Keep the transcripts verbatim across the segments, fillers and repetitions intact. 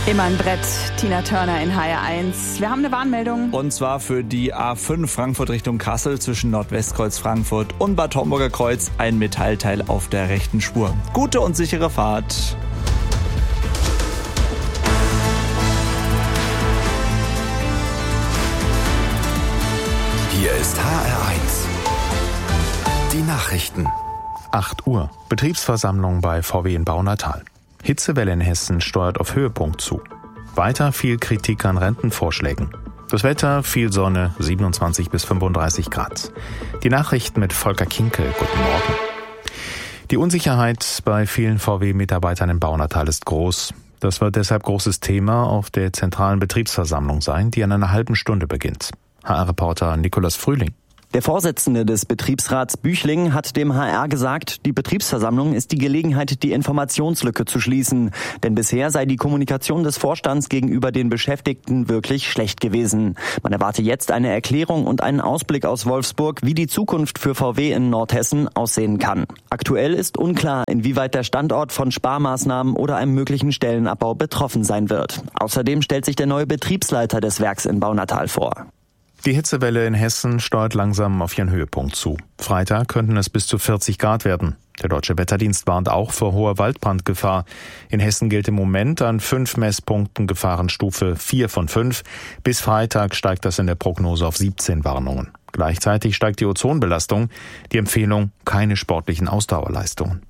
Immer ein Brett, Tina Turner in H R eins. Wir haben eine Warnmeldung. Und zwar für die A fünf Frankfurt Richtung Kassel zwischen Nordwestkreuz Frankfurt und Bad Homburger Kreuz ein Metallteil auf der rechten Spur. Gute und sichere Fahrt. Hier ist H R eins. Die Nachrichten. acht Uhr. Betriebsversammlung bei V W in Baunatal. Hitzewelle in Hessen steuert auf Höhepunkt zu. Weiter viel Kritik an Rentenvorschlägen. Das Wetter, viel Sonne, siebenundzwanzig bis fünfunddreißig Grad. Die Nachrichten mit Volker Kinkel. Guten Morgen. Die Unsicherheit bei vielen V W-Mitarbeitern in Baunatal ist groß. Das wird deshalb großes Thema auf der zentralen Betriebsversammlung sein, die in einer halben Stunde beginnt. H R-Reporter Nikolaus Frühling. Der Vorsitzende des Betriebsrats Büchling hat dem H R gesagt, die Betriebsversammlung ist die Gelegenheit, die Informationslücke zu schließen. Denn bisher sei die Kommunikation des Vorstands gegenüber den Beschäftigten wirklich schlecht gewesen. Man erwarte jetzt eine Erklärung und einen Ausblick aus Wolfsburg, wie die Zukunft für V W in Nordhessen aussehen kann. Aktuell ist unklar, inwieweit der Standort von Sparmaßnahmen oder einem möglichen Stellenabbau betroffen sein wird. Außerdem stellt sich der neue Betriebsleiter des Werks in Baunatal vor. Die Hitzewelle in Hessen steuert langsam auf ihren Höhepunkt zu. Freitag könnten es bis zu vierzig Grad werden. Der Deutsche Wetterdienst warnt auch vor hoher Waldbrandgefahr. In Hessen gilt im Moment an fünf Messpunkten Gefahrenstufe vier von fünf. Bis Freitag steigt das in der Prognose auf siebzehn Warnungen. Gleichzeitig steigt die Ozonbelastung. Die Empfehlung, keine sportlichen Ausdauerleistungen.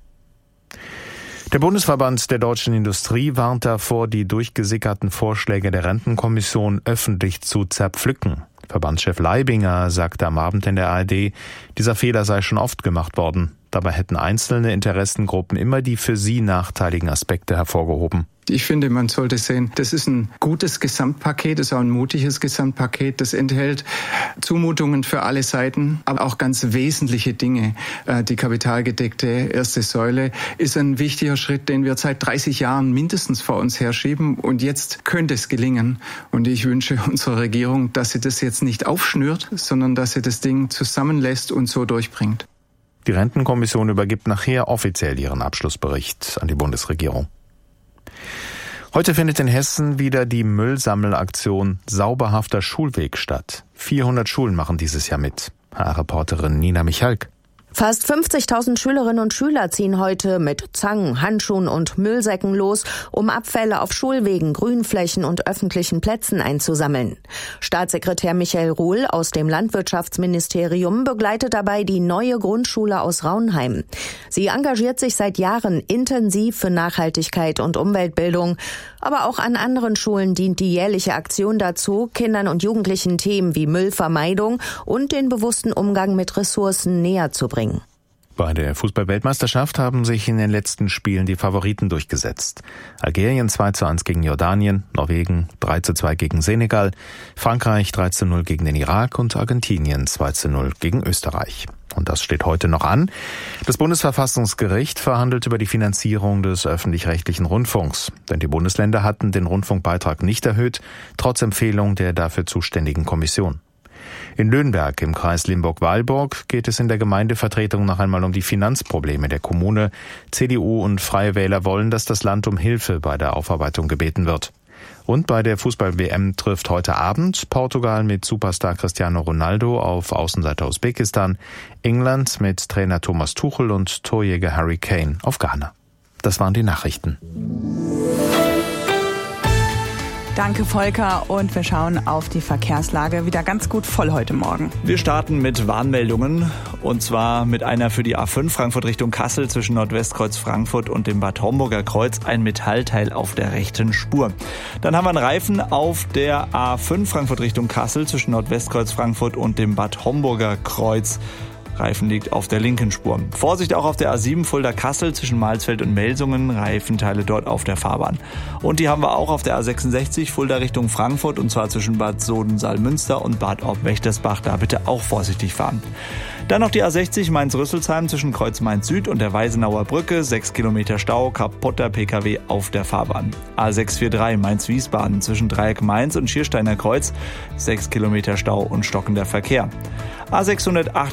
Der Bundesverband der deutschen Industrie warnt davor, die durchgesickerten Vorschläge der Rentenkommission öffentlich zu zerpflücken. Verbandschef Leibinger sagte am Abend in der A R D, dieser Fehler sei schon oft gemacht worden. Dabei hätten einzelne Interessengruppen immer die für sie nachteiligen Aspekte hervorgehoben. Ich finde, man sollte sehen, das ist ein gutes Gesamtpaket, das ist auch ein mutiges Gesamtpaket, das enthält Zumutungen für alle Seiten, aber auch ganz wesentliche Dinge. Die kapitalgedeckte erste Säule ist ein wichtiger Schritt, den wir seit dreißig Jahren mindestens vor uns herschieben, und jetzt könnte es gelingen. Und ich wünsche unserer Regierung, dass sie das jetzt nicht aufschnürt, sondern dass sie das Ding zusammenlässt und so durchbringt. Die Rentenkommission übergibt nachher offiziell ihren Abschlussbericht an die Bundesregierung. Heute findet in Hessen wieder die Müllsammelaktion Sauberhafter Schulweg statt. vierhundert Schulen machen dieses Jahr mit. H R-Reporterin Nina Michalk. Fast fünfzigtausend Schülerinnen und Schüler ziehen heute mit Zangen, Handschuhen und Müllsäcken los, um Abfälle auf Schulwegen, Grünflächen und öffentlichen Plätzen einzusammeln. Staatssekretär Michael Ruhl aus dem Landwirtschaftsministerium begleitet dabei die neue Grundschule aus Raunheim. Sie engagiert sich seit Jahren intensiv für Nachhaltigkeit und Umweltbildung. Aber auch an anderen Schulen dient die jährliche Aktion dazu, Kindern und Jugendlichen Themen wie Müllvermeidung und den bewussten Umgang mit Ressourcen näher zu bringen. Bei der Fußball-Weltmeisterschaft haben sich in den letzten Spielen die Favoriten durchgesetzt. Algerien zwei zu eins gegen Jordanien, Norwegen drei zu zwei gegen Senegal, Frankreich drei zu null gegen den Irak und Argentinien zwei zu null gegen Österreich. Und das steht heute noch an. Das Bundesverfassungsgericht verhandelt über die Finanzierung des öffentlich-rechtlichen Rundfunks. Denn die Bundesländer hatten den Rundfunkbeitrag nicht erhöht, trotz Empfehlung der dafür zuständigen Kommission. In Löhnberg im Kreis Limburg-Weilburg geht es in der Gemeindevertretung noch einmal um die Finanzprobleme der Kommune. C D U und Freie Wähler wollen, dass das Land um Hilfe bei der Aufarbeitung gebeten wird. Und bei der Fußball-W M trifft heute Abend Portugal mit Superstar Cristiano Ronaldo auf Außenseiter Usbekistan, England mit Trainer Thomas Tuchel und Torjäger Harry Kane auf Ghana. Das waren die Nachrichten. Danke, Volker. Und wir schauen auf die Verkehrslage. Wieder ganz gut voll heute Morgen. Wir starten mit Warnmeldungen. Und zwar mit einer für die A fünf Frankfurt Richtung Kassel zwischen Nordwestkreuz Frankfurt und dem Bad Homburger Kreuz. Ein Metallteil auf der rechten Spur. Dann haben wir einen Reifen auf der A fünf Frankfurt Richtung Kassel zwischen Nordwestkreuz Frankfurt und dem Bad Homburger Kreuz. Reifen liegt auf der linken Spur. Vorsicht auch auf der A sieben Fulda-Kassel zwischen Malsfeld und Melsungen, Reifenteile dort auf der Fahrbahn. Und die haben wir auch auf der A sechsundsechzig Fulda Richtung Frankfurt, und zwar zwischen Bad Soden-Salmünster und Bad Orb-Wächtersbach. Da bitte auch vorsichtig fahren. Dann noch die A sechzig Mainz-Rüsselsheim zwischen Kreuz Mainz Süd und der Weisenauer Brücke, sechs Kilometer Stau, kaputter P K W auf der Fahrbahn. A sechs vier drei Mainz-Wiesbaden zwischen Dreieck Mainz und Schiersteiner Kreuz, sechs Kilometer Stau und stockender Verkehr. A sechshundertachtundvierzig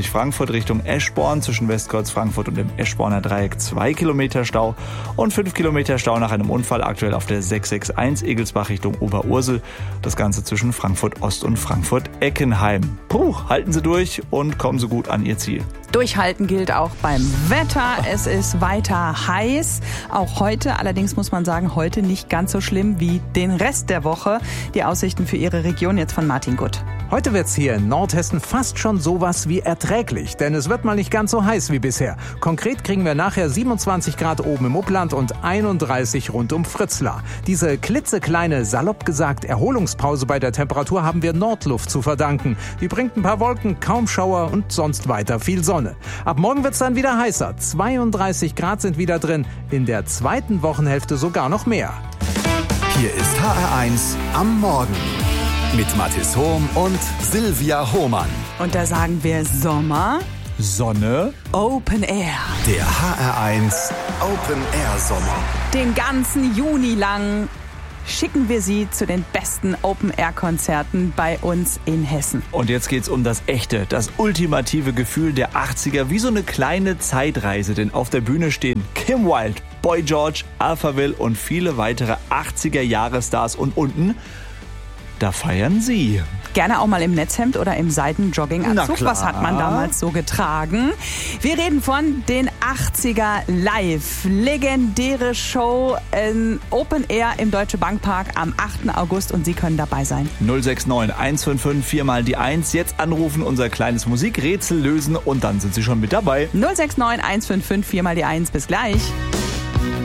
sich Frankfurt Richtung Eschborn zwischen Westkreuz Frankfurt und dem Eschborner Dreieck zwei Kilometer Stau und fünf Kilometer Stau nach einem Unfall aktuell auf der sechs sechs eins Egelsbach Richtung Oberursel. Das Ganze zwischen Frankfurt Ost und Frankfurt Eckenheim. Puh, halten Sie durch und kommen Sie gut an Ihr Ziel. Durchhalten gilt auch beim Wetter. Es ist weiter heiß. Auch heute. Allerdings muss man sagen, heute nicht ganz so schlimm wie den Rest der Woche. Die Aussichten für Ihre Region jetzt von Martin Gutt. Heute wird's hier in Nordhessen fast schon sowas wie erträglich, denn es wird mal nicht ganz so heiß wie bisher. Konkret kriegen wir nachher siebenundzwanzig Grad oben im Upland und einunddreißig rund um Fritzlar. Diese klitzekleine, salopp gesagt, Erholungspause bei der Temperatur haben wir Nordluft zu verdanken. Die bringt ein paar Wolken, kaum Schauer und sonst weiter viel Sonne. Ab morgen wird's dann wieder heißer. zweiunddreißig Grad sind wieder drin, in der zweiten Wochenhälfte sogar noch mehr. Hier ist H R eins am Morgen mit Mathis Hohm und Silvia Hohmann. Und da sagen wir Sommer, Sonne, Open Air. Der H R eins Open Air Sommer. Den ganzen Juni lang schicken wir Sie zu den besten Open-Air-Konzerten bei uns in Hessen. Und jetzt geht's um das echte, das ultimative Gefühl der achtziger, wie so eine kleine Zeitreise. Denn auf der Bühne stehen Kim Wilde, Boy George, Alphaville und viele weitere achtziger-Jahre-Stars. Und unten, da feiern Sie. Gerne auch mal im Netzhemd oder im Seitenjogginganzug. Was hat man damals so getragen? Wir reden von den achtziger Live. Legendäre Show in Open Air im Deutsche Bank Park am achten August und Sie können dabei sein. null sechs neun eins fünf fünf vier mal die eins. Jetzt anrufen, unser kleines Musikrätsel lösen und dann sind Sie schon mit dabei. null sechs neun eins fünf fünf vier mal die eins. Bis gleich.